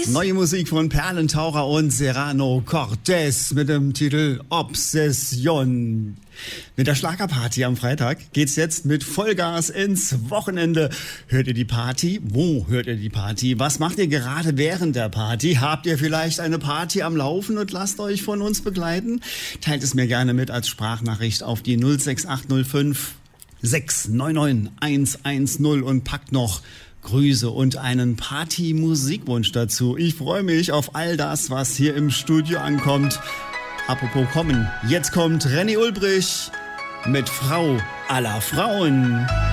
Neue Musik von Perlentaucher und Serrano Cortés mit dem Titel Obsession. Mit der Schlagerparty am Freitag geht's jetzt mit Vollgas ins Wochenende. Hört ihr die Party? Wo hört ihr die Party? Was macht ihr gerade während der Party? Habt ihr vielleicht eine Party am Laufen und lasst euch von uns begleiten? Teilt es mir gerne mit als Sprachnachricht auf die 06805 699 110 und packt noch Grüße und einen Party-Musikwunsch dazu. Ich freue mich auf all das, was hier im Studio ankommt. Apropos kommen, jetzt kommt Renny Ulbrich mit Frau aller Frauen.